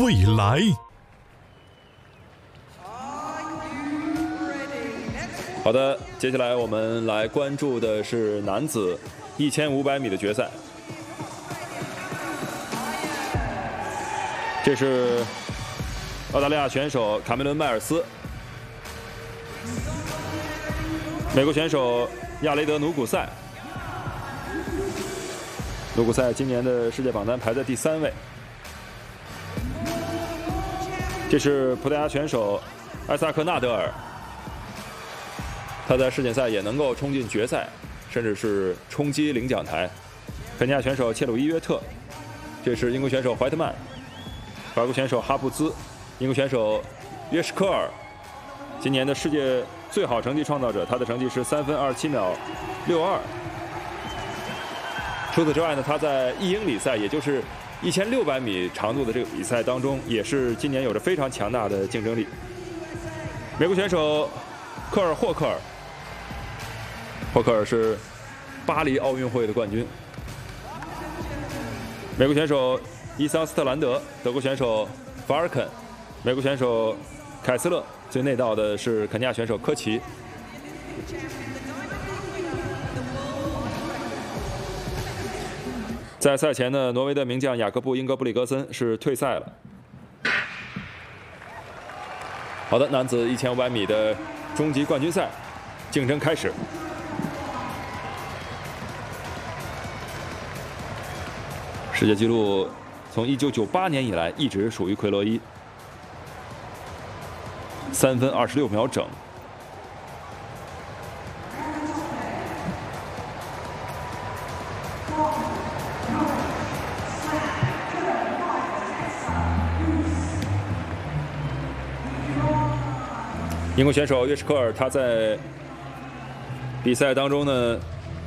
未来。 好的，接下来我们来关注的是男子1500米的决赛。这是澳大利亚选手卡梅伦·迈尔斯，美国选手亚雷德·努古塞。努古塞今年的世界榜单排在第3位。这是葡萄牙选手埃萨克·纳德尔，他在世锦赛也能够冲进决赛，甚至是冲击领奖台。肯尼亚选手切鲁伊约特，这是英国选手怀特曼，法国选手哈布兹，英国选手约什科尔，今年的世界最好成绩创造者，他的成绩是3分27秒62。除此之外呢，他在1英里赛，也就是1600米长度的这个比赛当中，也是今年有着非常强大的竞争力。美国选手科尔霍克尔，霍克尔是巴黎奥运会的冠军。美国选手伊桑斯特兰德，德国选手法尔肯，美国选手凯斯勒，最内道的是肯尼亚选手科奇。在赛前呢，挪威的名将雅各布·英格布里格森是退赛了。好的，男子1500米的终极冠军赛竞争开始。世界纪录从1998年以来一直属于奎罗伊，3分26秒整。英国选手约什科尔，他在比赛当中呢，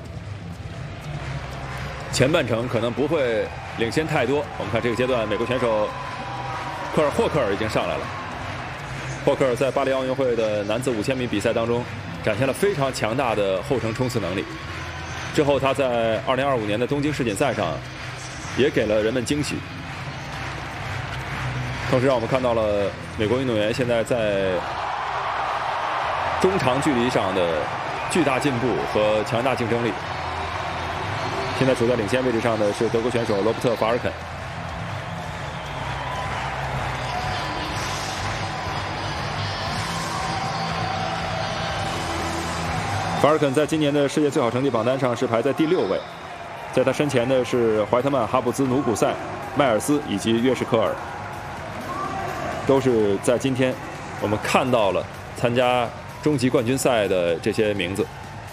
前半程可能不会领先太多。我们看这个阶段，美国选手科尔霍克尔已经上来了。霍克尔在巴黎奥运会的男子5000米比赛当中，展现了非常强大的后程冲刺能力。之后他在2025年的东京世锦赛上，也给了人们惊喜。同时让我们看到了美国运动员现在在中长距离上的巨大进步和强大竞争力。现在处在领先位置上的是德国选手罗伯特·法尔肯。法尔肯在今年的世界最好成绩榜单上是排在第6位，在他身前的是怀特曼、哈布兹、努古塞、迈尔斯以及约什科尔，都是在今天我们看到了参加终极冠军赛的这些名字。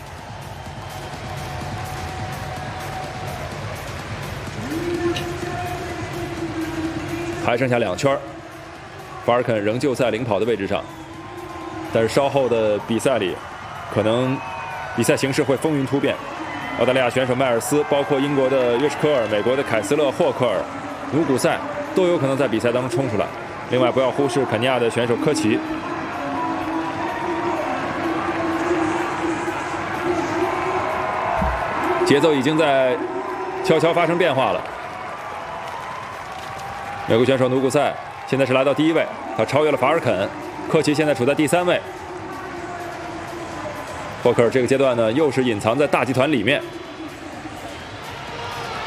还剩下2圈，法尔肯仍旧在领跑的位置上，但是稍后的比赛里，可能比赛形势会风云突变。澳大利亚选手迈尔斯，包括英国的约什科尔、美国的凯斯勒、霍克尔、努古塞，都有可能在比赛当中冲出来。另外，不要忽视肯尼亚的选手科奇。节奏已经在悄悄发生变化了。美国选手努古塞现在是来到第1位，他超越了法尔肯，科奇现在处在第3位。霍克尔这个阶段呢，又是隐藏在大集团里面，